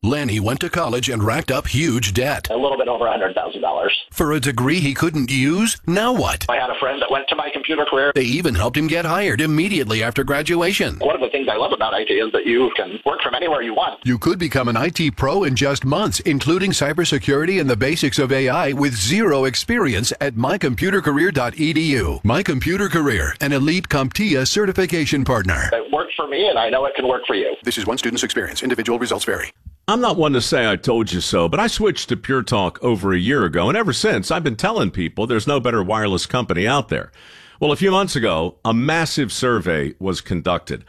Lenny went to college and racked up huge debt. A little bit over $100,000. For a degree he couldn't use? Now what? I had a friend that went to My Computer Career. They even helped him get hired immediately after graduation. One of the things I love about IT is that you can work from anywhere you want. You could become an IT pro in just months, including cybersecurity and the basics of AI with zero experience at mycomputercareer.edu. My Computer Career, an elite CompTIA certification partner. It worked for me, and I know it can work for you. This is one student's experience. Individual results vary. I'm not one to say I told you so, but I switched to Pure Talk over a year ago, and ever since, I've been telling people there's no better wireless company out there. Well, a few months ago, a massive survey was conducted.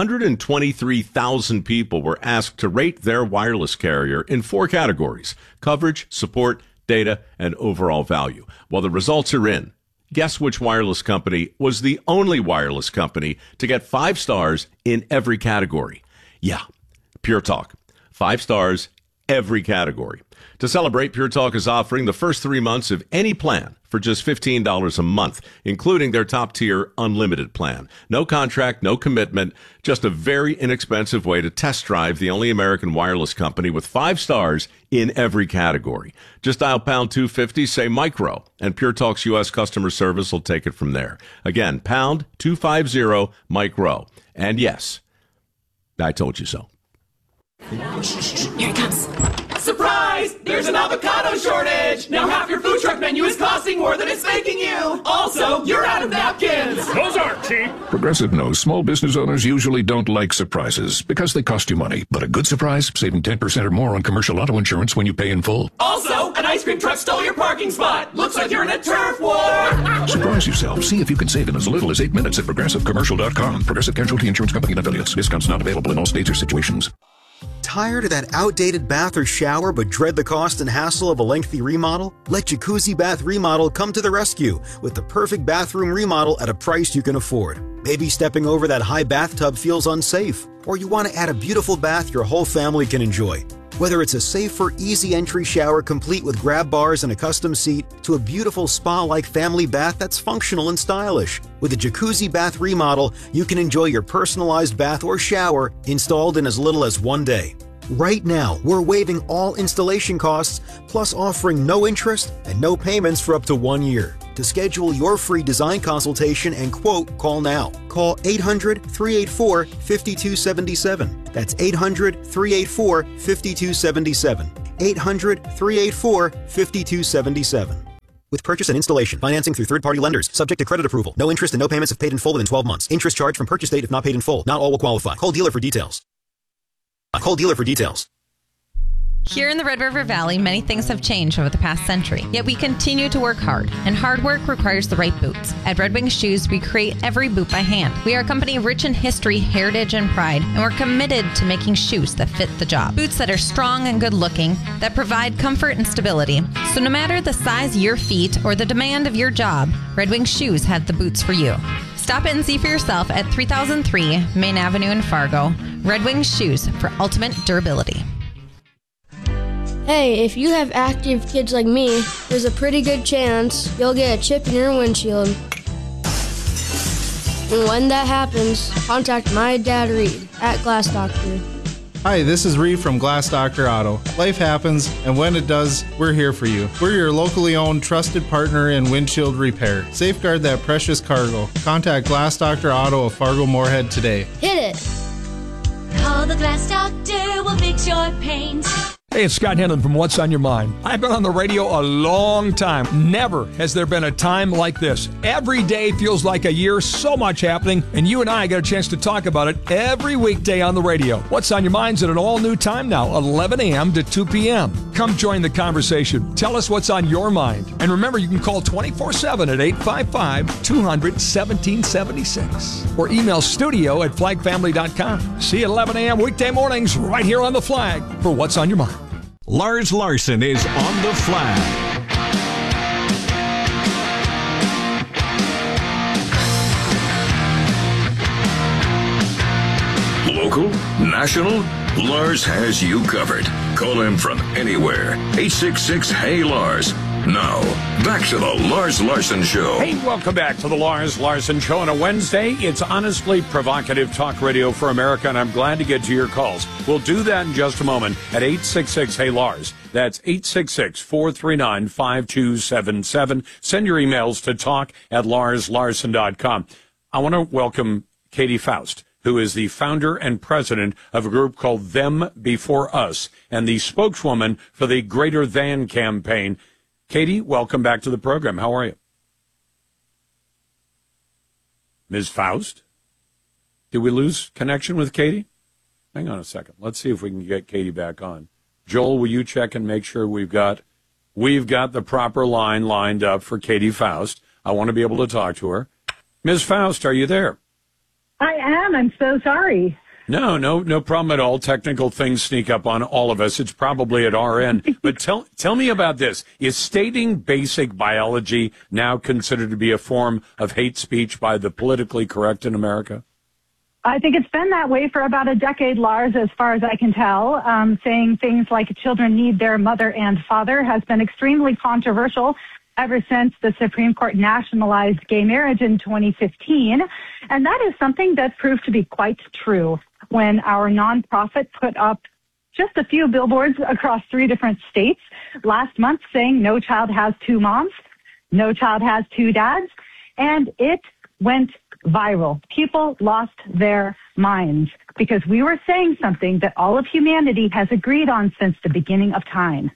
123,000 people were asked to rate their wireless carrier in 4 categories: coverage, support, data, and overall value. Well, the results are in. Guess which wireless company was the only wireless company to get 5 stars in every category? Yeah, Pure Talk. 5 stars, every category. To celebrate, Pure Talk is offering the first 3 months of any plan for just $15 a month, including their top-tier unlimited plan. No contract, no commitment, just a very inexpensive way to test drive the only American wireless company with 5 stars in every category. Just dial pound 250, say micro, and Pure Talk's U.S. customer service will take it from there. Again, pound 250 micro. And yes, I told you so. Here it comes. Surprise! There's an avocado shortage! Now half your food truck menu is costing more than it's making you! Also, you're out of napkins! Those aren't cheap! Progressive knows small business owners usually don't like surprises because they cost you money. But a good surprise, saving 10% or more on commercial auto insurance when you pay in full. Also, an ice cream truck stole your parking spot! Looks like you're in a turf war! Surprise yourself. See if you can save in as little as 8 minutes at ProgressiveCommercial.com. Progressive Casualty Insurance Company and Affiliates. Discounts not available in all states or situations. Tired of that outdated bath or shower but dread the cost and hassle of a lengthy remodel? Let Jacuzzi Bath Remodel come to the rescue with the perfect bathroom remodel at a price you can afford. Maybe stepping over that high bathtub feels unsafe, or you want to add a beautiful bath your whole family can enjoy. Whether it's a safer, easy entry shower complete with grab bars and a custom seat, to a beautiful spa-like family bath that's functional and stylish. With a Jacuzzi Bath Remodel, you can enjoy your personalized bath or shower installed in as little as 1 day. Right now, we're waiving all installation costs, plus offering no interest and no payments for up to 1 year. To schedule your free design consultation and quote, call now. Call 800-384-5277. That's 800-384-5277. 800-384-5277. With purchase and installation, financing through third-party lenders, subject to credit approval. No interest and no payments if paid in full within 12 months. Interest charged from purchase date if not paid in full. Not all will qualify. Call dealer for details. Call dealer for details. Here in the Red River Valley, many things have changed over the past century, yet we continue to work hard, and hard work requires the right boots. At Red Wing Shoes, we create every boot by hand. We are a company rich in history, heritage, and pride, and we're committed to making shoes that fit the job. Boots that are strong and good-looking, that provide comfort and stability. So no matter the size of your feet or the demand of your job, Red Wing Shoes have the boots for you. Stop in and see for yourself at 3003 Main Avenue in Fargo. Red Wing Shoes for ultimate durability. Hey, if you have active kids like me, there's a pretty good chance you'll get a chip in your windshield. And when that happens, contact my dad Reed at Glass Doctor. Hi, this is Reed from Glass Doctor Auto. Life happens, and when it does, we're here for you. We're your locally owned, trusted partner in windshield repair. Safeguard that precious cargo. Contact Glass Doctor Auto of Fargo Moorhead today. Hit it! Call the Glass Doctor, we'll fix your paint. Hey, it's Scott Henlon from What's on Your Mind. I've been on the radio a long time. Never has there been a time like this. Every day feels like a year, so much happening, and you and I get a chance to talk about it every weekday on the radio. What's on Your Mind's at an all-new time now, 11 a.m. to 2 p.m. Come join the conversation. Tell us what's on your mind. And remember, you can call 24/7 at 855-200-1776 or email studio@flagfamily.com. See you at 11 a.m. weekday mornings right here on The Flag for What's on Your Mind. Lars Larson is on the flag. Local, national, Lars has you covered. Call him from anywhere. 866-HEY-LARS. Now, back to the Lars Larson Show. Hey, welcome back to the Lars Larson Show on a Wednesday. It's honestly provocative talk radio for America, and I'm glad to get to your calls. We'll do that in just a moment at 866-HEY-LARS. That's 866-439-5277. Send your emails to talk@larslarson.com. I want to welcome Katie Faust, who is the founder and president of a group called Them Before Us and the spokeswoman for the Greater Than campaign. Katie, welcome back to the program. How are you? Ms. Faust? Did we lose connection with Katie? Hang on a second. Let's see if we can get Katie back on. Joel, will you check and make sure we've got the proper line lined up for Katie Faust? I want to be able to talk to her. Ms. Faust, are you there? I am. I'm so sorry. No problem at all. Technical things sneak up on all of us. It's probably at our end. But tell me about this. Is stating basic biology now considered to be a form of hate speech by the politically correct in America? I think it's been that way for about a decade, Lars, as far as I can tell. Saying things like children need their mother and father has been extremely controversial ever since the Supreme Court nationalized gay marriage in 2015. And that is something that proved to be quite true when our nonprofit put up just a few billboards across 3 different states last month saying no child has 2 moms, no child has 2 dads, and it went viral. People lost their minds because we were saying something that all of humanity has agreed on since the beginning of time.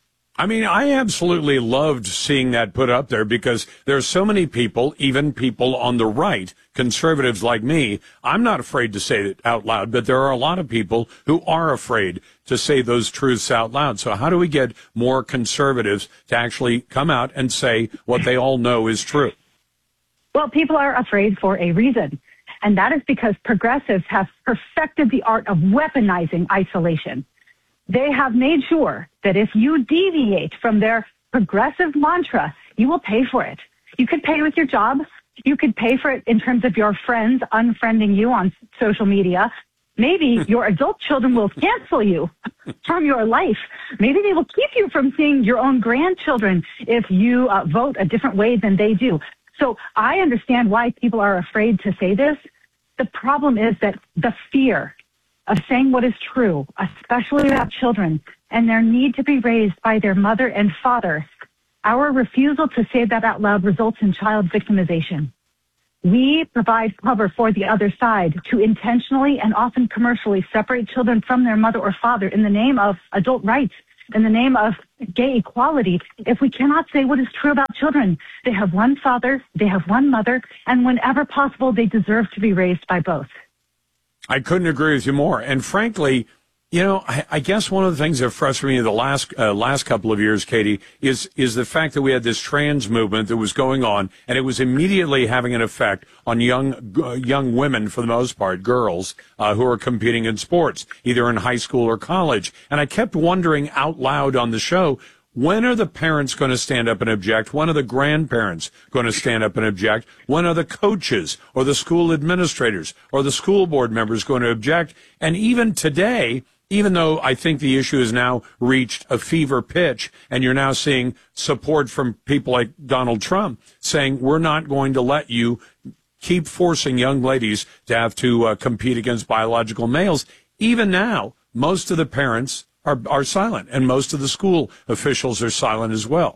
I mean, I absolutely loved seeing that put up there because there's so many people, even people on the right, conservatives like me. I'm not afraid to say it out loud, but there are a lot of people who are afraid to say those truths out loud. So how do we get more conservatives to actually come out and say what they all know is true? Well, people are afraid for a reason, and that is because progressives have perfected the art of weaponizing isolation. They have made sure that if you deviate from their progressive mantra, you will pay for it. You could pay with your job. You could pay for it in terms of your friends unfriending you on social media. Maybe your adult children will cancel you from your life. Maybe they will keep you from seeing your own grandchildren if you vote a different way than they do. So I understand why people are afraid to say this. The problem is that the fear of saying what is true, especially about children, and their need to be raised by their mother and father, our refusal to say that out loud results in child victimization. We provide cover for the other side to intentionally and often commercially separate children from their mother or father in the name of adult rights, in the name of gay equality. If we cannot say what is true about children, they have one father, they have one mother, and whenever possible, they deserve to be raised by both. I couldn't agree with you more. And frankly, you know, I guess one of the things that frustrated me the last couple of years, Katie, is the fact that we had this trans movement that was going on, and it was immediately having an effect on young women, for the most part, girls, who are competing in sports, either in high school or college. And I kept wondering out loud on the show, when are the parents going to stand up and object? When are the grandparents going to stand up and object? When are the coaches or the school administrators or the school board members going to object? And even today, even though I think the issue has now reached a fever pitch and you're now seeing support from people like Donald Trump saying, we're not going to let you keep forcing young ladies to have to compete against biological males. Even now, most of the parents are silent, and most of the school officials are silent as well.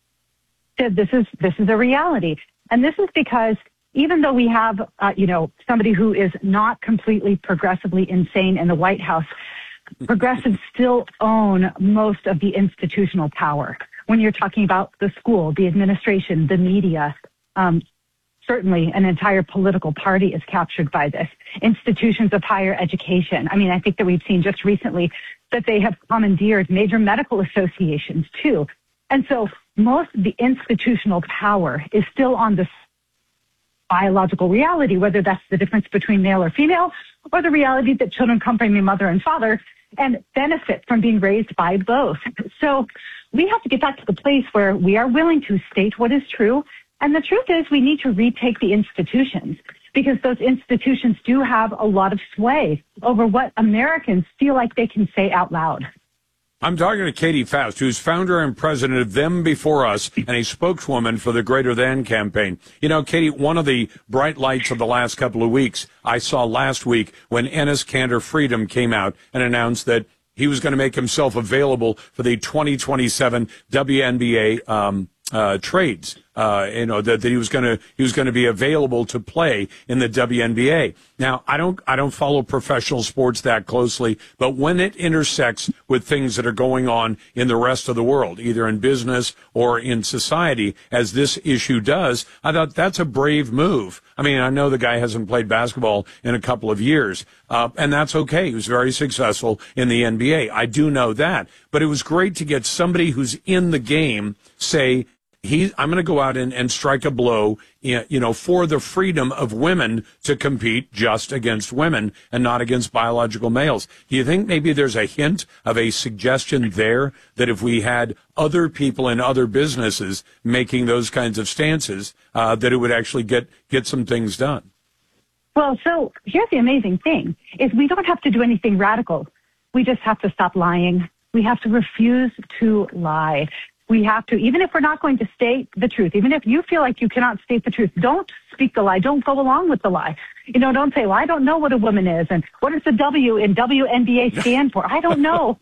This is a reality. And this is because even though we have, somebody who is not completely progressively insane in the White House, progressives still own most of the institutional power. When you're talking about the school, the administration, the media, certainly an entire political party is captured by this. Institutions of higher education. I mean, I think that we've seen just recently that they have commandeered major medical associations too. And so most of the institutional power is still on the biological reality, whether that's the difference between male or female, or the reality that children come from their mother and father and benefit from being raised by both. So we have to get back to the place where we are willing to state what is true. And the truth is we need to retake the institutions, because those institutions do have a lot of sway over what Americans feel like they can say out loud. I'm talking to Katie Faust, who's founder and president of Them Before Us and a spokeswoman for the Greater Than campaign. You know, Katie, one of the bright lights of the last couple of weeks I saw last week when Enes Kanter Freedom came out and announced that he was going to make himself available for the 2027 WNBA trades. That he was going to be available to play in the WNBA. Now, I don't follow professional sports that closely, but when it intersects with things that are going on in the rest of the world, either in business or in society, as this issue does, I thought that's a brave move. I mean, I know the guy hasn't played basketball in a couple of years, and that's okay. He was very successful in the NBA. I do know that, but it was great to get somebody who's in the game say, I'm going to go out and strike a blow, for the freedom of women to compete just against women and not against biological males. Do you think maybe there's a hint of a suggestion there that if we had other people in other businesses making those kinds of stances, that it would actually get some things done? Well, so here's the amazing thing, is we don't have to do anything radical. We just have to stop lying. We have to refuse to lie. We have to, even if we're not going to state the truth, even if you feel like you cannot state the truth, don't speak the lie. Don't go along with the lie. Don't say, well, I don't know what a woman is and what does the W in WNBA stand for? I don't know.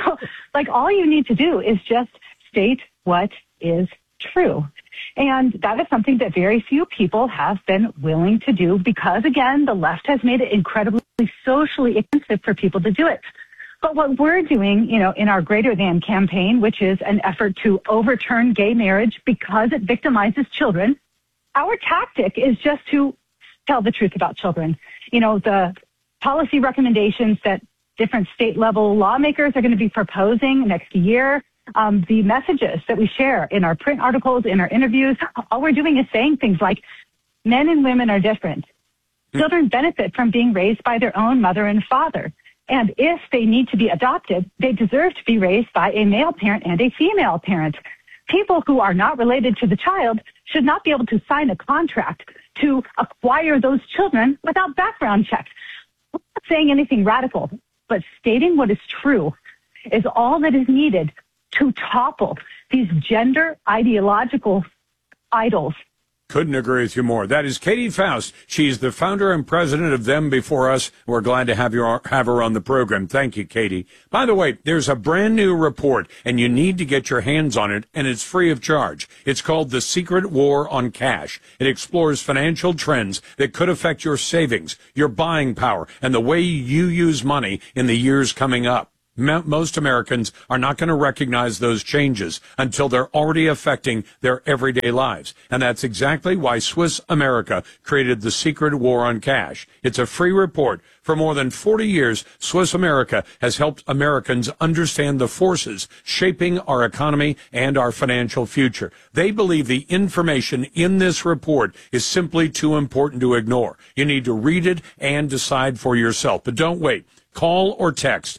All you need to do is just state what is true. And that is something that very few people have been willing to do because, again, the left has made it incredibly socially expensive for people to do it. But what we're doing, in our Greater Than campaign, which is an effort to overturn gay marriage because it victimizes children, our tactic is just to tell the truth about children. The policy recommendations that different state-level lawmakers are going to be proposing next year, the messages that we share in our print articles, in our interviews, all we're doing is saying things like, men and women are different. Children benefit from being raised by their own mother and father. And if they need to be adopted, they deserve to be raised by a male parent and a female parent. People who are not related to the child should not be able to sign a contract to acquire those children without background checks. We're not saying anything radical, but stating what is true is all that is needed to topple these gender ideological idols. Couldn't agree with you more. That is Katie Faust. She's the founder and president of Them Before Us. We're glad to have her on the program. Thank you, Katie. By the way, there's a brand new report, and you need to get your hands on it, and it's free of charge. It's called The Secret War on Cash. It explores financial trends that could affect your savings, your buying power, and the way you use money in the years coming up. Most Americans are not going to recognize those changes until they're already affecting their everyday lives. And that's exactly why Swiss America created The Secret War on Cash. It's a free report. For more than 40 years, Swiss America has helped Americans understand the forces shaping our economy and our financial future. They believe the information in this report is simply too important to ignore. You need to read it and decide for yourself. But don't wait. Call or text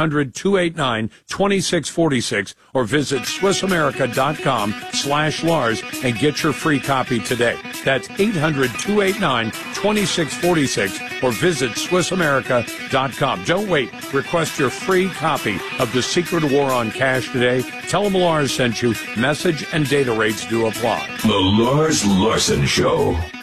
800-289-2646 or visit SwissAmerica.com/Lars and get your free copy today. That's 800-289-2646 or visit SwissAmerica.com. Don't wait. Request your free copy of The Secret War on Cash today. Tell them Lars sent you. Message and data rates do apply. The Lars Larson Show.